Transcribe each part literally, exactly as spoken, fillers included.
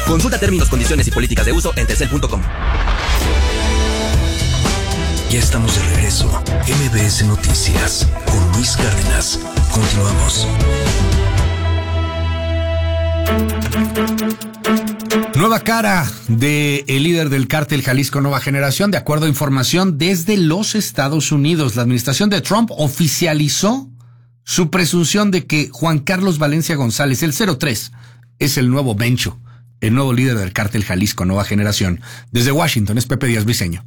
Consulta términos, condiciones y políticas de uso en telcel punto com. Ya estamos de regreso. M B S Noticias con Luis Cárdenas. Continuamos. Nueva cara del líder del cártel Jalisco Nueva Generación. De acuerdo a información desde los Estados Unidos, la administración de Trump oficializó su presunción de que Juan Carlos Valencia González, el cero tres, es el nuevo Mencho, el nuevo líder del cártel Jalisco Nueva Generación. Desde Washington es Pepe Díaz Briceño.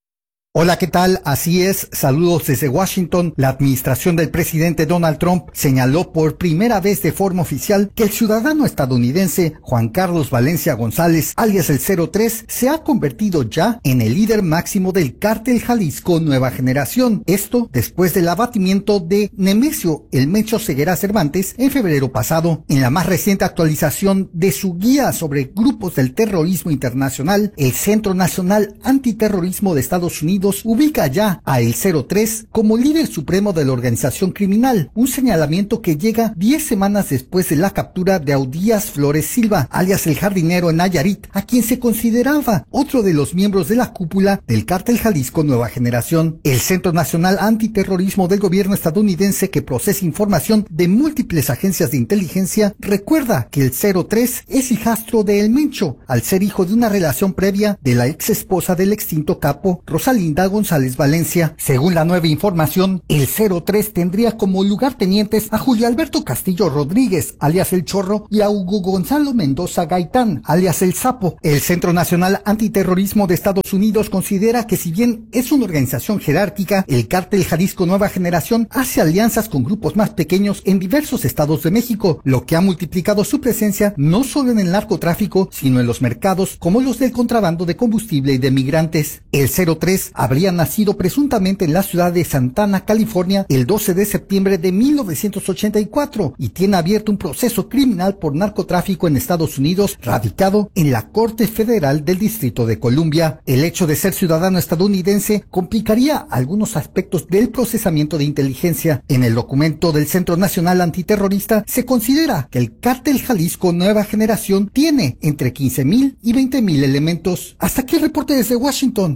Hola, ¿qué tal? Así es, saludos desde Washington. La administración del presidente Donald Trump señaló por primera vez de forma oficial que el ciudadano estadounidense Juan Carlos Valencia González, alias el cero tres, se ha convertido ya en el líder máximo del cártel Jalisco Nueva Generación. Esto después del abatimiento de Nemesio el Mencho Ceguera Cervantes en febrero pasado. En la más reciente actualización de su guía sobre grupos del terrorismo internacional, el Centro Nacional Antiterrorismo de Estados Unidos ubica ya a el cero tres como líder supremo de la organización criminal, un señalamiento que llega diez semanas después de la captura de Audías Flores Silva, alias el jardinero en Nayarit, a quien se consideraba otro de los miembros de la cúpula del cártel Jalisco Nueva Generación. El Centro Nacional Antiterrorismo del gobierno estadounidense, que procesa información de múltiples agencias de inteligencia, recuerda que el cero tres es hijastro de El Mencho, al ser hijo de una relación previa de la ex esposa del extinto capo Rosalinda González Valencia. Según la nueva información, el cero tres tendría como lugartenientes a Julio Alberto Castillo Rodríguez, alias El Chorro, y a Hugo Gonzalo Mendoza Gaitán, alias El Sapo. El Centro Nacional Antiterrorismo de Estados Unidos considera que si bien es una organización jerárquica, el cártel Jalisco Nueva Generación hace alianzas con grupos más pequeños en diversos estados de México, lo que ha multiplicado su presencia no solo en el narcotráfico, sino en los mercados como los del contrabando de combustible y de migrantes. El cero tres habría nacido presuntamente en la ciudad de Santana, California, el doce de septiembre de mil novecientos ochenta y cuatro y tiene abierto un proceso criminal por narcotráfico en Estados Unidos, radicado en la Corte Federal del Distrito de Columbia. El hecho de ser ciudadano estadounidense complicaría algunos aspectos del procesamiento de inteligencia. En el documento del Centro Nacional Antiterrorista se considera que el cártel Jalisco Nueva Generación tiene entre quince mil y veinte mil elementos. Hasta aquí el reporte desde Washington.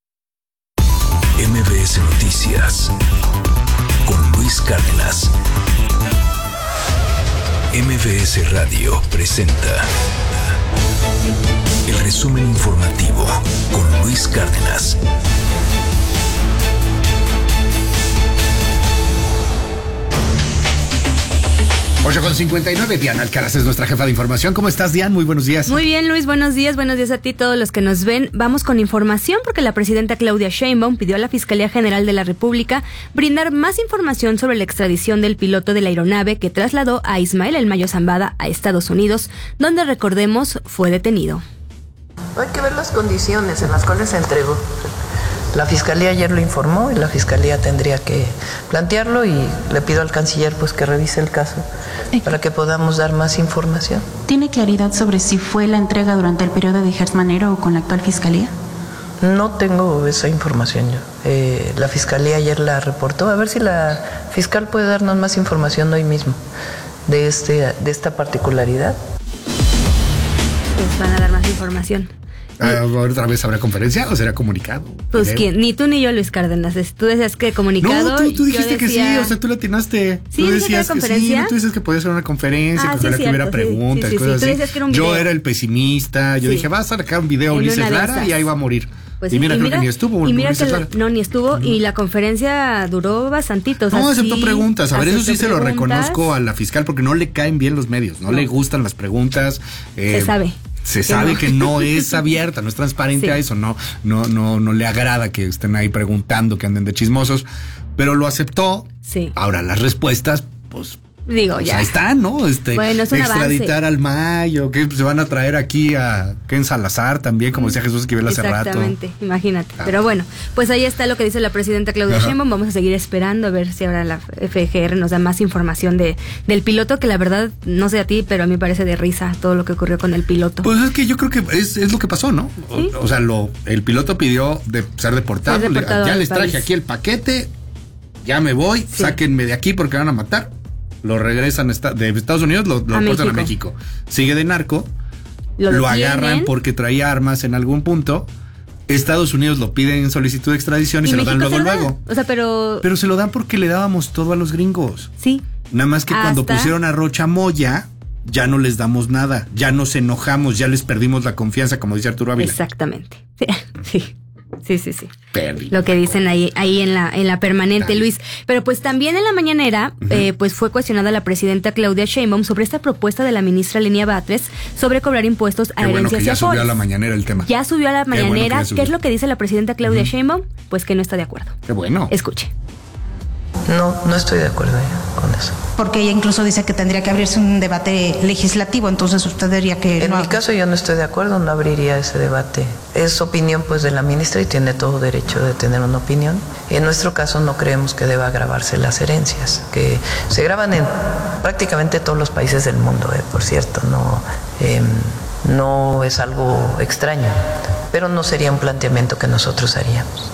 M B S Noticias con Luis Cárdenas. M B S Radio presenta el resumen informativo con Luis Cárdenas. ocho con cincuenta y nueve, Diana Alcaraz es nuestra jefa de información. ¿Cómo estás, Diana? Muy buenos días. Muy bien, Luis, buenos días. Buenos días a ti, todos los que nos ven. Vamos con información porque la presidenta Claudia Sheinbaum pidió a la Fiscalía General de la República brindar más información sobre la extradición del piloto de la aeronave que trasladó a Ismael El Mayo Zambada a Estados Unidos, donde, recordemos, fue detenido. Hay que ver las condiciones en las cuales se entregó. La Fiscalía ayer lo informó y la Fiscalía tendría que plantearlo y le pido al canciller pues que revise el caso para que podamos dar más información. ¿Tiene claridad sobre si fue la entrega durante el periodo de Gers Manero o con la actual Fiscalía? No tengo esa información yo. Eh, la Fiscalía ayer la reportó. A ver si la fiscal puede darnos más información hoy mismo de, este, de esta particularidad. Pues van a dar más información. Uh, ¿Otra vez habrá conferencia o será comunicado? Pues quién, ni tú ni yo, Luis Cárdenas. Tú decías que comunicado. No, tú, tú dijiste decía... que sí, o sea, tú le atinaste. ¿Sí, tú decías decías que, que sí, tú dices que podía ser una conferencia, ah, que, sí, que hubiera preguntas, sí, sí, cosas sí. así. Que era un video. Yo era el pesimista, yo sí. dije, vas a sacar un video Ulises Lara y ahí va a morir. Pues y sí, mira, y creo mira, que ni estuvo. Y mira que la, no, ni estuvo, mm. y la conferencia duró bastantito. O sea, no, aceptó sí, preguntas. A ver, eso sí preguntas. se lo reconozco a la fiscal porque no le caen bien los medios, no, no. le gustan las preguntas. Eh, se sabe. Se sabe no. que no es abierta, no es transparente sí. a eso, no, no, no, no le agrada que estén ahí preguntando, que anden de chismosos, pero lo aceptó. Sí. Ahora, las respuestas, pues, Digo, pues ya. ahí están, ¿no? Este, bueno, es un extraditar avance. al Mayo, que se van a traer aquí a Ken Salazar también, como decía Jesús Esquivel hace rato. Exactamente, imagínate. Ah. Pero bueno, pues ahí está lo que dice la presidenta Claudia Sheinbaum. Vamos a seguir esperando a ver si ahora la F G R nos da más información de del piloto, que la verdad, no sé a ti, pero a mí me parece de risa todo lo que ocurrió con el piloto. Pues es que yo creo que es, es lo que pasó, ¿no? ¿Sí? O, o sea, lo el piloto pidió de ser deportado. Ser deportado Le, ya les traje país. aquí el paquete, ya me voy, sí. sáquenme de aquí porque van a matar. Lo regresan de Estados Unidos, lo, lo a portan México. a México. Sigue de narco lo, lo agarran porque traía armas en algún punto. Estados Unidos lo piden en solicitud de extradición y, y se México lo dan luego, se lo luego. Da. O sea, pero... Pero se lo dan porque le dábamos todo a los gringos. Sí. Nada más que Hasta... cuando pusieron a Rocha Moya, ya no les damos nada. Ya nos enojamos, ya les perdimos la confianza, como dice Arturo Ávila. Exactamente. Sí. Sí, sí, sí. Perdí. Lo que dicen ahí, ahí en la, en la permanente, Dale. Luis. Pero pues también en la mañanera, uh-huh. eh, pues fue cuestionada la presidenta Claudia Sheinbaum sobre esta propuesta de la ministra Lenia Batres sobre cobrar impuestos a Qué herencias bueno que y ya afores. subió a la mañanera el tema. Ya subió a la mañanera. Qué, bueno que ¿Qué es lo que dice la presidenta Claudia uh-huh. Sheinbaum? Pues que no está de acuerdo. Qué bueno. Escuche. No, no estoy de acuerdo con eso. Porque ella incluso dice que tendría que abrirse un debate legislativo, entonces usted diría que... En no mi ha... caso yo no estoy de acuerdo, no abriría ese debate. Es opinión pues de la ministra y tiene todo derecho de tener una opinión. En nuestro caso no creemos que deba grabarse las herencias, que se graban en prácticamente todos los países del mundo, eh, por cierto, no, eh, no es algo extraño, pero no sería un planteamiento que nosotros haríamos.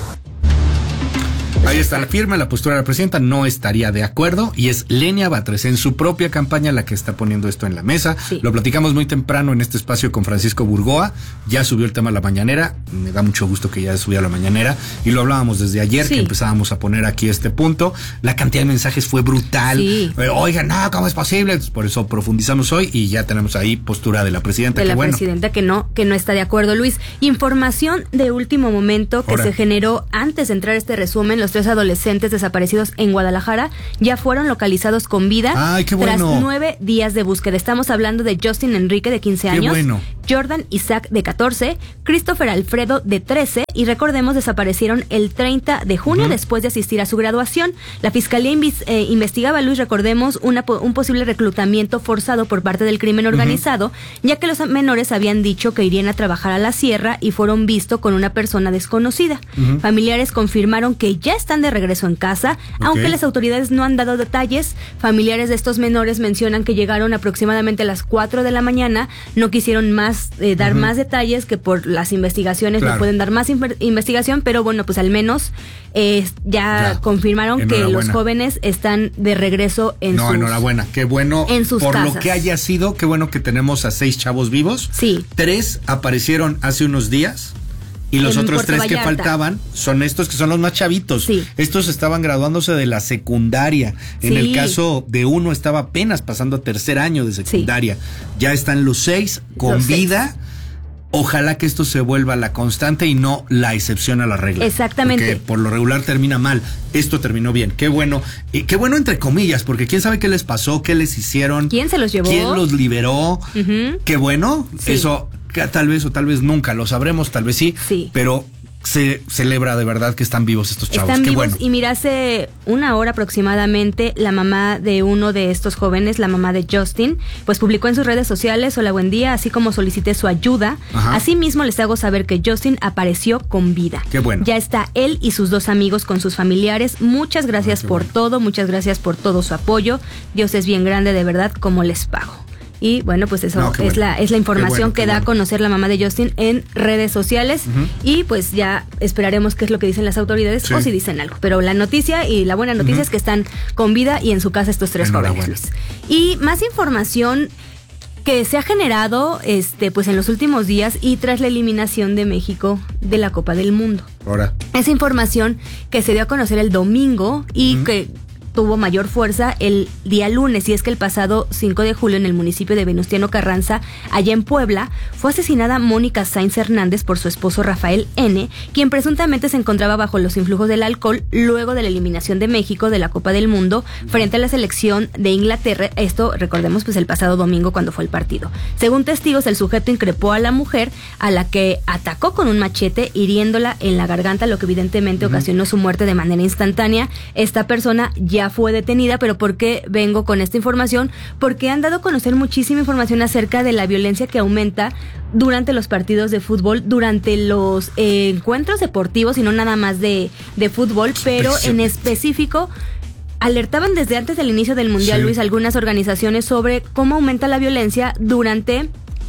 Ahí está la firma, la postura de la presidenta, no estaría de acuerdo y es Lenia Batres en su propia campaña la que está poniendo esto en la mesa. Sí. Lo platicamos muy temprano en este espacio con Francisco Burgoa, ya subió el tema a la mañanera, me da mucho gusto que ya subió a la mañanera y lo hablábamos desde ayer sí. que empezábamos a poner aquí este punto. La cantidad de mensajes fue brutal. Sí. Oigan, no, ¿cómo es posible? Por eso profundizamos hoy y ya tenemos ahí postura de la presidenta. De que la bueno. presidenta que no, que no está de acuerdo. Luis, información de último momento que Ahora. se generó antes de entrar a este resumen. Los tres adolescentes desaparecidos en Guadalajara ya fueron localizados con vida. Ay, qué bueno. Tras nueve días de búsqueda. Estamos hablando de Justin Enrique, de quince años, qué bueno. Jordan Isaac, de catorce, Christopher Alfredo, de trece, y recordemos, desaparecieron el treinta de junio uh-huh. después de asistir a su graduación. La Fiscalía invis, eh, investigaba, Luis, recordemos, una, un posible reclutamiento forzado por parte del crimen organizado, uh-huh. ya que los menores habían dicho que irían a trabajar a la sierra y fueron vistos con una persona desconocida. Uh-huh. Familiares confirmaron que ya están de regreso en casa, okay. aunque las autoridades no han dado detalles. Familiares de estos menores mencionan que llegaron aproximadamente a las cuatro de la mañana, no quisieron más eh, dar uh-huh. más detalles, que por las investigaciones claro. no pueden dar más inver- investigación, pero bueno, pues al menos eh, ya, ya confirmaron que los jóvenes están de regreso en no, sus enhorabuena, qué bueno en sus por casas. Lo que haya sido, qué bueno que tenemos a seis chavos vivos. Sí. Tres aparecieron hace unos días. Y los en otros Puerto tres Vallarta. Que faltaban son estos que son los más chavitos. Sí. Estos estaban graduándose de la secundaria. En sí. el caso de uno estaba apenas pasando a tercer año de secundaria. Sí. Ya están los seis con los vida. Seis. Ojalá que esto se vuelva la constante y no la excepción a la regla. Exactamente. Porque por lo regular termina mal. Esto terminó bien. Qué bueno. Y qué bueno entre comillas, porque quién sabe qué les pasó, qué les hicieron. ¿Quién se los llevó? ¿Quién los liberó? Uh-huh. Qué bueno. Sí. Eso tal vez o tal vez nunca lo sabremos, tal vez sí. Sí. Pero se celebra de verdad que están vivos estos chavos. Están Qué vivos bueno. Y mira, hace una hora aproximadamente, la mamá de uno de estos jóvenes, la mamá de Justin, pues publicó en sus redes sociales: hola, buen día, así como solicité su ayuda. Ajá. Asimismo, les hago saber que Justin apareció con vida. Qué bueno. Ya está él y sus dos amigos con sus familiares. Muchas gracias ah, por bueno. todo, muchas gracias por todo su apoyo. Dios es bien grande, de verdad, como les pago. Y bueno, pues eso no, es, bueno. la, es la información bueno, que da bueno. a conocer la mamá de Justin en redes sociales. Uh-huh. Y pues ya esperaremos qué es lo que dicen las autoridades sí. o si dicen algo. Pero la noticia y la buena noticia uh-huh. es que están con vida y en su casa estos tres jóvenes, Luis. Y más información que se ha generado este pues en los últimos días y tras la eliminación de México de la Copa del Mundo. Ahora. Esa información que se dio a conocer el domingo y uh-huh. que tuvo mayor fuerza el día lunes, y es que el pasado cinco de julio en el municipio de Venustiano Carranza, allá en Puebla, fue asesinada Mónica Sainz Hernández por su esposo Rafael N., quien presuntamente se encontraba bajo los influjos del alcohol luego de la eliminación de México de la Copa del Mundo frente a la selección de Inglaterra. Esto, recordemos, pues el pasado domingo cuando fue el partido. Según testigos, el sujeto increpó a la mujer, a la que atacó con un machete, hiriéndola en la garganta, lo que evidentemente uh-huh. ocasionó su muerte de manera instantánea. Esta persona ya fue detenida. Pero ¿por qué vengo con esta información? Porque han dado a conocer muchísima información acerca de la violencia que aumenta durante los partidos de fútbol, durante los eh, encuentros deportivos, y no nada más de, de fútbol, pero en específico alertaban desde antes del inicio del Mundial, sí. Luis, algunas organizaciones sobre cómo aumenta la violencia durante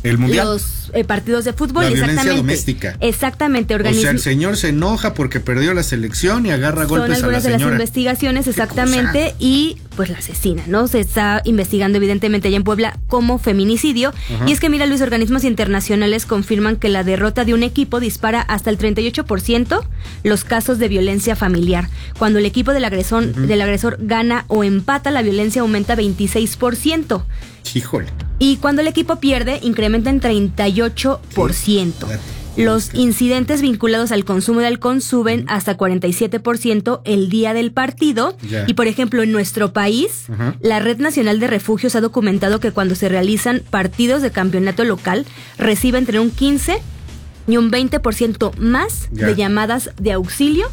¿El mundial? Los eh, partidos de fútbol. La exactamente. violencia doméstica. Exactamente. Organismo. O sea, el señor se enoja porque perdió la selección y agarra Son golpes a la señora. algunas de las investigaciones, exactamente, y pues la asesina, ¿no? Se está investigando evidentemente allá en Puebla como feminicidio. Ajá. Y es que, mira, Luis, organismos internacionales confirman que la derrota de un equipo dispara hasta el treinta y ocho por ciento los casos de violencia familiar. Cuando el equipo del agresor, uh-huh. del agresor gana o empata, la violencia aumenta veintiséis por ciento. Híjole. Y cuando el equipo pierde, incrementa en treinta y ocho por ciento. Los incidentes vinculados al consumo de alcohol suben uh-huh. hasta cuarenta y siete por ciento el día del partido. Yeah. Y, por ejemplo, en nuestro país, uh-huh. la Red Nacional de Refugios ha documentado que cuando se realizan partidos de campeonato local, recibe entre un quince y un veinte por ciento más yeah. de llamadas de auxilio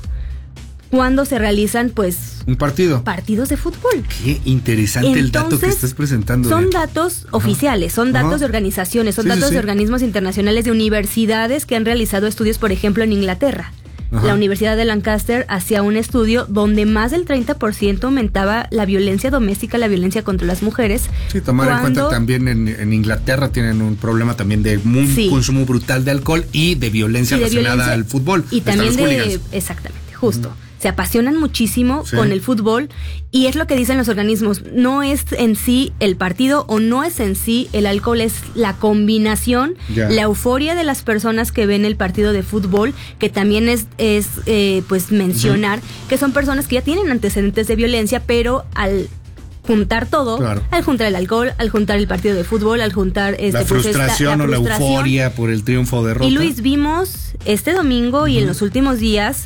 cuando se realizan, pues... un partido. Partidos de fútbol. Qué interesante. Entonces, el dato que estás presentando. Son de... datos Ajá. oficiales, son datos Ajá. de organizaciones, son sí, datos sí, sí. de organismos internacionales, de universidades que han realizado estudios, por ejemplo, en Inglaterra. Ajá. La Universidad de Lancaster hacía un estudio donde más del treinta por ciento aumentaba la violencia doméstica, la violencia contra las mujeres. Sí, tomar cuando... en cuenta también en, en Inglaterra tienen un problema también de un sí. consumo brutal de alcohol y de violencia sí, de relacionada violencia, al fútbol. Y también de... Exactamente, justo. Uh-huh. Se apasionan muchísimo sí. con el fútbol y es lo que dicen los organismos, no es en sí el partido o no es en sí el alcohol, es la combinación, yeah. la euforia de las personas que ven el partido de fútbol, que también es, es eh, pues mencionar uh-huh. que son personas que ya tienen antecedentes de violencia, pero al juntar todo, claro. al juntar el alcohol, al juntar el partido de fútbol, al juntar este, la frustración pues, esta, la o frustración. La euforia por el triunfo o derrota. Y Luis, vimos este domingo uh-huh. y en los últimos días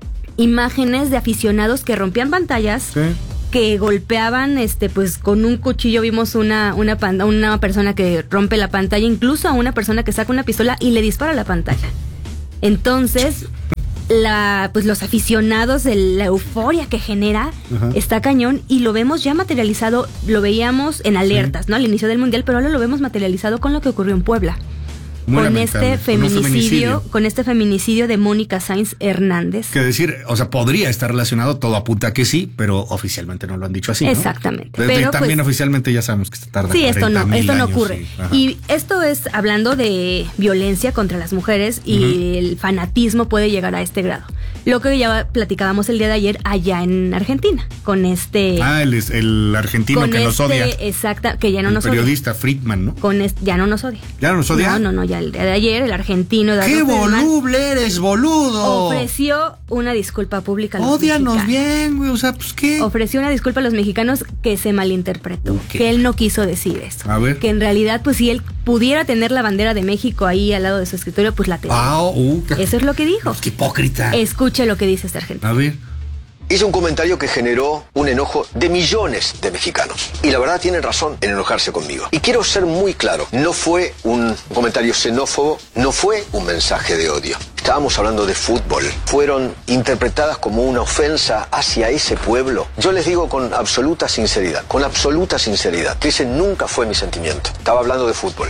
imágenes de aficionados que rompían pantallas, sí. que golpeaban este pues con un cuchillo. Vimos una una una persona que rompe la pantalla, incluso a una persona que saca una pistola y le dispara a la pantalla. Entonces, la pues los aficionados, de la euforia que genera Ajá. está cañón y lo vemos ya materializado, lo veíamos en alertas, sí. ¿no? Al inicio del mundial, pero ahora lo vemos materializado con lo que ocurrió en Puebla. Muy con este feminicidio, feminicidio, con este feminicidio de Mónica Sainz Hernández. Que decir, o sea, podría estar relacionado, todo apunta que sí, pero oficialmente no lo han dicho así, ¿no? Exactamente. De, pero de, también pues, oficialmente ya sabemos que está tarde. Sí, esto no, esto no ocurre. Sí. Y esto es hablando de violencia contra las mujeres y uh-huh. el fanatismo puede llegar a este grado. Lo que ya platicábamos el día de ayer allá en Argentina, con este... Ah, el, el argentino que este, nos odia. Exacta, que ya no el nos periodista odia. Friedman, ¿no? Con este, ya no nos odia. ¿Ya no nos odia? No, no, no, ya el día de ayer el argentino... ¡Qué voluble eres, boludo! Ofreció una disculpa pública a los Ódianos mexicanos. bien, güey, o sea, pues ¿qué? Ofreció una disculpa a los mexicanos que se malinterpretó, okay. que él no quiso decir eso. A ver. Que en realidad, pues si él pudiera tener la bandera de México ahí al lado de su escritorio, pues la tendría. Ah, uh, Eso es lo que dijo. ¡Qué hipócrita! Escuche lo que dice este argentino. A ver. Hizo un comentario que generó un enojo de millones de mexicanos. Y la verdad tienen razón en enojarse conmigo. Y quiero ser muy claro, no fue un comentario xenófobo, no fue un mensaje de odio. Estábamos hablando de fútbol. Fueron interpretadas como una ofensa hacia ese pueblo. Yo les digo con absoluta sinceridad, con absoluta sinceridad, que ese nunca fue mi sentimiento. Estaba hablando de fútbol.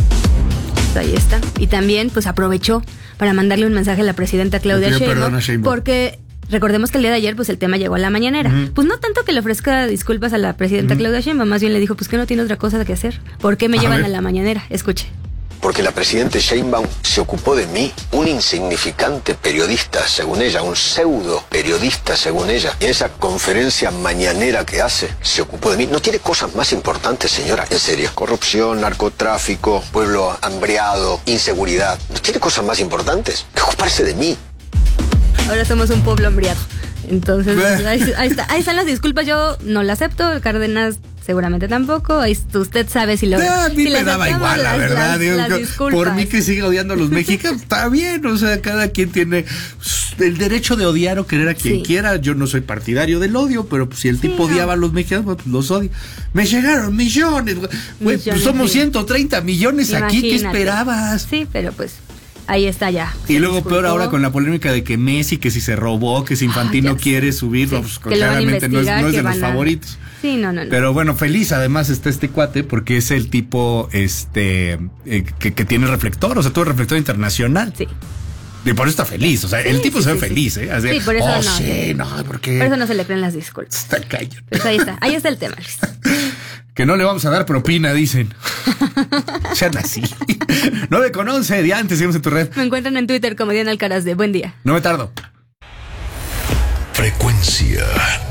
Ahí está. Y también pues aprovechó para mandarle un mensaje a la presidenta Claudia Sheinbaum, porque... Recordemos que el día de ayer, pues el tema llegó a la mañanera. Uh-huh. Pues no tanto que le ofrezca disculpas a la presidenta uh-huh. Claudia Sheinbaum, más bien le dijo, pues que no tiene otra cosa que hacer. ¿Por qué me a llevan ver. a la mañanera? Escuche. Porque la presidenta Sheinbaum se ocupó de mí, un insignificante periodista, según ella, un pseudo periodista, según ella. Y en esa conferencia mañanera que hace, se ocupó de mí. ¿No tiene cosas más importantes, señora? En serio. Corrupción, narcotráfico, pueblo hambriado, inseguridad. ¿No tiene cosas más importantes que ocuparse de mí? Ahora somos un pueblo hambriado. Entonces, ahí, ahí, está, ahí están las disculpas. Yo no la acepto. Cárdenas seguramente tampoco. Ahí usted sabe si lo... A mí si me daba igual, la verdad. Las, digo, las por mí que siga odiando a los mexicanos, está bien. O sea, cada quien tiene el derecho de odiar o querer a quien sí. quiera. Yo no soy partidario del odio, pero pues, si el tipo sí, odiaba no. a los mexicanos, pues los odia. Me llegaron millones. Güey, pues somos sí. ciento treinta millones Imagínate. aquí. ¿Qué esperabas? Sí, pero pues... Ahí está ya. Y luego disculpó. Peor ahora con la polémica de que Messi, que si se robó, que si Infantino ah, quiere subir, sí, pues claramente no es, no es de los a... favoritos. Sí, no, no, no. Pero bueno, feliz además está este cuate porque es el tipo este eh, que, que tiene reflector, o sea, todo reflector internacional. Sí. Y por eso está feliz, o sea, sí, el tipo sí, se ve sí, feliz, ¿eh? Así, sí, por eso oh, no. Sí, no, porque... Por eso no se le creen las disculpas. Está cañón. Pues ahí está, ahí está el tema, Luis. Que no le vamos a dar propina, dicen. Ya anda así. nueve con once, Diante, seguimos en tu red. Me encuentran en Twitter como Diana Alcaraz de Buen Día. No me tardo. Frecuencia